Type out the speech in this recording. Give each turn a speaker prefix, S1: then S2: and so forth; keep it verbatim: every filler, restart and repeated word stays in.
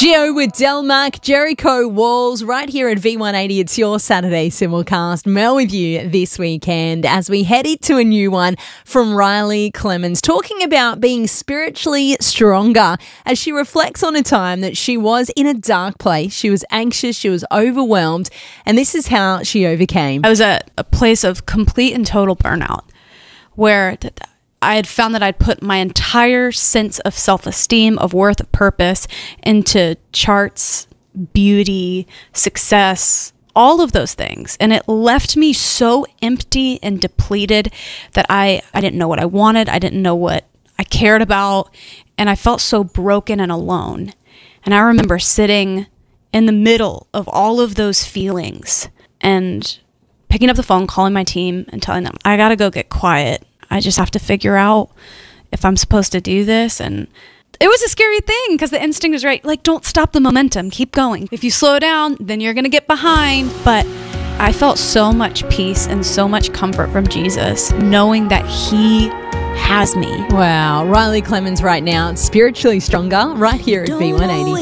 S1: Geo with Delmark, Jericho Walls, right here at V one eighty. It's your Saturday simulcast. Mel with you this weekend as we head into a new one from Riley Clemens, talking about being spiritually stronger as she reflects on a time that she was in a dark place. She was anxious, she was overwhelmed, and this is how she overcame.
S2: I was at a place of complete and total burnout where th- I had found that I'd put my entire sense of self-esteem, of worth, of purpose into charts, beauty, success, all of those things. And it left me so empty and depleted that I, I didn't know what I wanted. I didn't know what I cared about. And I felt so broken and alone. And I remember sitting in the middle of all of those feelings and picking up the phone, calling my team and telling them, I got to go get quiet. I just have to figure out if I'm supposed to do this. And it was a scary thing because the instinct is right. Like, don't stop the momentum. Keep going. If you slow down, then you're going to get behind. But I felt so much peace and so much comfort from Jesus, knowing that he has me.
S1: Wow. Riley Clemens right now, spiritually stronger, right here at V one eighty.